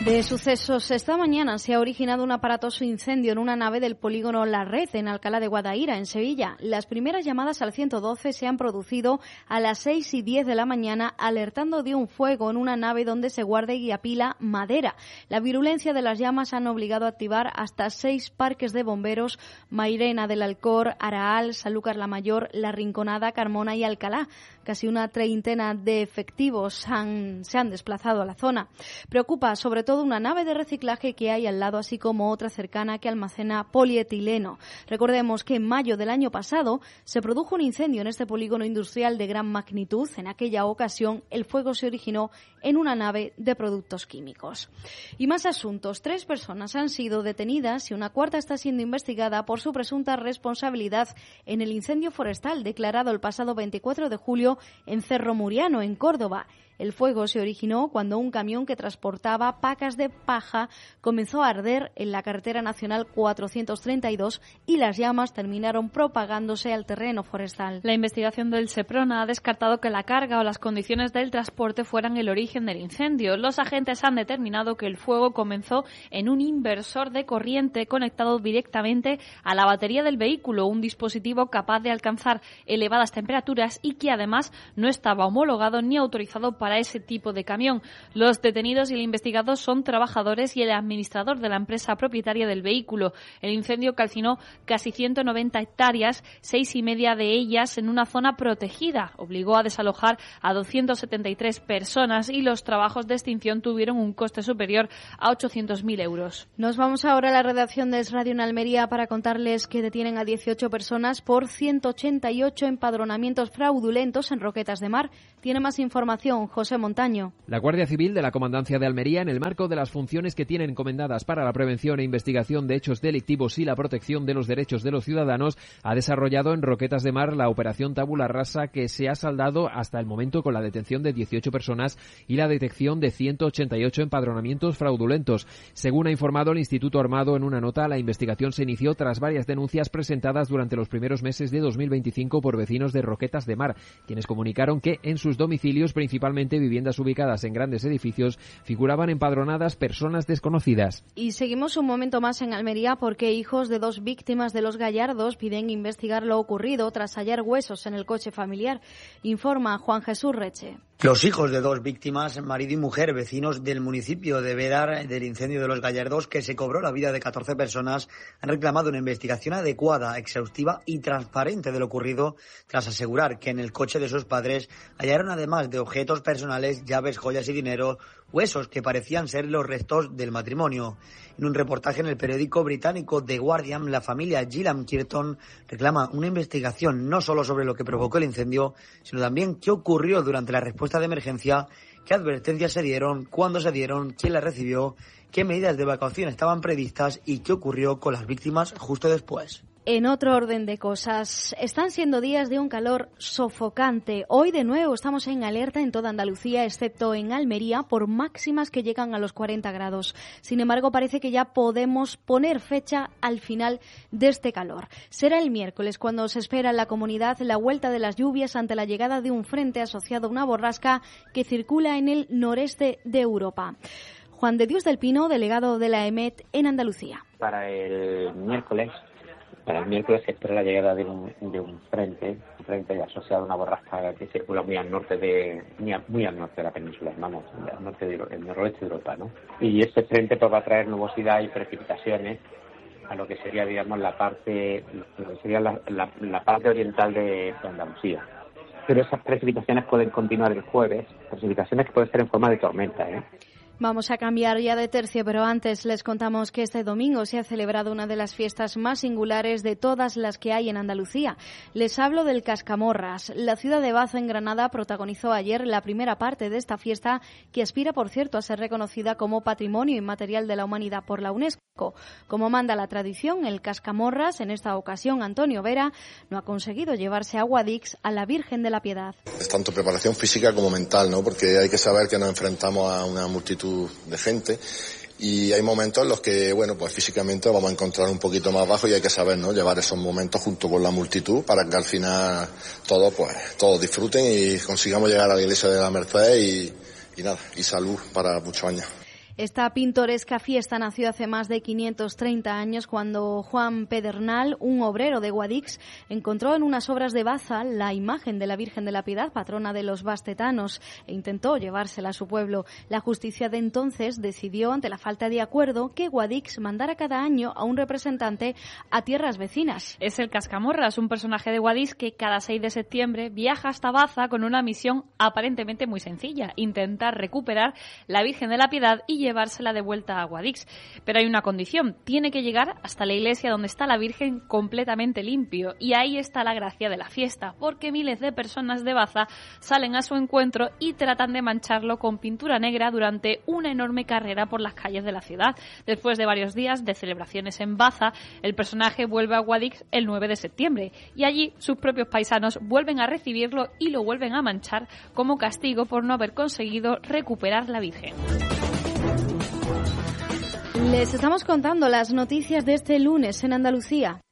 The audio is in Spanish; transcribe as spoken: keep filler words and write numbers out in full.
De sucesos, esta mañana se ha originado un aparatoso incendio en una nave del polígono La Red, en Alcalá de Guadaira, en Sevilla. Las primeras llamadas al ciento doce se han producido a las seis y diez de la mañana, alertando de un fuego en una nave donde se guarda y apila madera. La virulencia de las llamas han obligado a activar hasta seis parques de bomberos: Mairena del Alcor, Araal, Sanlúcar la Mayor, La Rinconada, Carmona y Alcalá. Casi una treintena de efectivos han, se han desplazado a la zona. Preocupa sobre todo una nave de reciclaje que hay al lado, así como otra cercana que almacena polietileno. Recordemos que en mayo del año pasado se produjo un incendio en este polígono industrial de gran magnitud. En aquella ocasión el fuego se originó en una nave de productos químicos. Y más asuntos. Tres personas han sido detenidas y una cuarta está siendo investigada por su presunta responsabilidad en el incendio forestal declarado el pasado veinticuatro de julio en Cerro Muriano, en Córdoba. El fuego se originó cuando un camión que transportaba pacas de paja comenzó a arder en la carretera nacional cuatrocientos treinta y dos y las llamas terminaron propagándose al terreno forestal. La investigación del Seprona ha descartado que la carga o las condiciones del transporte fueran el origen del incendio. Los agentes han determinado que el fuego comenzó en un inversor de corriente conectado directamente a la batería del vehículo, un dispositivo capaz de alcanzar elevadas temperaturas y que además no estaba homologado ni autorizado para ese tipo de camión. Los detenidos y el investigado son trabajadores y el administrador de la empresa propietaria del vehículo. El incendio calcinó casi ciento noventa hectáreas, seis y media de ellas en una zona protegida. Obligó a desalojar a doscientas setenta y tres personas y los trabajos de extinción tuvieron un coste superior a ochocientos mil euros. Nos vamos ahora a la redacción de Es Radio en Almería para contarles que detienen a dieciocho personas por ciento ochenta y ocho empadronamientos fraudulentos en Roquetas de Mar. Tiene más información José Montaño. La Guardia Civil de la Comandancia de Almería, en el marco de las funciones que tienen encomendadas para la prevención e investigación de hechos delictivos y la protección de los derechos de los ciudadanos, ha desarrollado en Roquetas de Mar la operación Tabula Rasa, que se ha saldado hasta el momento con la detención de dieciocho personas y la detección de ciento ochenta y ocho empadronamientos fraudulentos. Según ha informado el Instituto Armado en una nota, la investigación se inició tras varias denuncias presentadas durante los primeros meses de dos mil veinticinco por vecinos de Roquetas de Mar, quienes comunicaron que en sus domicilios, principalmente viviendas ubicadas en grandes edificios, figuraban empadronadas personas desconocidas. Y seguimos un momento más en Almería porque hijos de dos víctimas de los Gallardos piden investigar lo ocurrido tras hallar huesos en el coche familiar. Informa Juan Jesús Reche. Los hijos de dos víctimas, marido y mujer, vecinos del municipio de Vedar, del incendio de los Gallardos, que se cobró la vida de catorce personas, han reclamado una investigación adecuada, exhaustiva y transparente de lo ocurrido, tras asegurar que en el coche de sus padres hallaron, además de objetos personales, llaves, joyas y dinero, huesos que parecían ser los restos del matrimonio. En un reportaje en el periódico británico The Guardian, la familia Gillam Kirton reclama una investigación no solo sobre lo que provocó el incendio, sino también qué ocurrió durante la respuesta de emergencia, qué advertencias se dieron, cuándo se dieron, quién las recibió, qué medidas de evacuación estaban previstas y qué ocurrió con las víctimas justo después. En otro orden de cosas, están siendo días de un calor sofocante. Hoy de nuevo estamos en alerta en toda Andalucía, excepto en Almería, por máximas que llegan a los cuarenta grados. Sin embargo, parece que ya podemos poner fecha al final de este calor. Será el miércoles cuando se espera en la comunidad la vuelta de las lluvias ante la llegada de un frente asociado a una borrasca que circula en el noreste de Europa. Juan de Dios del Pino, delegado de la EMET en Andalucía. Para el miércoles... Para el miércoles se espera la llegada de un, de un frente, un frente asociado a una borrasca que circula muy al norte de, muy, a, muy al norte de la península, vamos, al norte de, el noroeste de Europa, ¿no? Y este frente pues va a traer nubosidad y precipitaciones a lo que sería, digamos, la parte, lo que sería la, la, la parte oriental de, de Andalucía. Pero esas precipitaciones pueden continuar el jueves, precipitaciones que pueden ser en forma de tormenta, ¿eh? Vamos a cambiar ya de tercio, pero antes les contamos que este domingo se ha celebrado una de las fiestas más singulares de todas las que hay en Andalucía. Les hablo del Cascamorras. La ciudad de Baza, en Granada, protagonizó ayer la primera parte de esta fiesta, que aspira, por cierto, a ser reconocida como Patrimonio Inmaterial de la Humanidad por la UNESCO. Como manda la tradición, el Cascamorras, en esta ocasión Antonio Vera, no ha conseguido llevarse a Guadix a la Virgen de la Piedad. Es tanto preparación física como mental, ¿no? Porque hay que saber que nos enfrentamos a una multitud de gente y hay momentos en los que, bueno, pues físicamente vamos a encontrar un poquito más bajo y hay que saber, ¿no?, llevar esos momentos junto con la multitud para que al final todos, pues, todos disfruten y consigamos llegar a la iglesia de la Merced y, y nada, y salud para muchos años. Esta pintoresca fiesta nació hace más de quinientos treinta años cuando Juan Pedernal, un obrero de Guadix, encontró en unas obras de Baza la imagen de la Virgen de la Piedad, patrona de los bastetanos, e intentó llevársela a su pueblo. La justicia de entonces decidió, ante la falta de acuerdo, que Guadix mandara cada año a un representante a tierras vecinas. Es el Cascamorras, un personaje de Guadix que cada seis de septiembre viaja hasta Baza con una misión aparentemente muy sencilla: intentar recuperar la Virgen de la Piedad y llevársela de vuelta a Guadix. Pero hay una condición: tiene que llegar hasta la iglesia donde está la Virgen completamente limpio. Y ahí está la gracia de la fiesta, porque miles de personas de Baza salen a su encuentro y tratan de mancharlo con pintura negra durante una enorme carrera por las calles de la ciudad. Después de varios días de celebraciones en Baza, el personaje vuelve a Guadix el nueve de septiembre y allí sus propios paisanos vuelven a recibirlo y lo vuelven a manchar como castigo por no haber conseguido recuperar la Virgen. Les estamos contando las noticias de este lunes en Andalucía.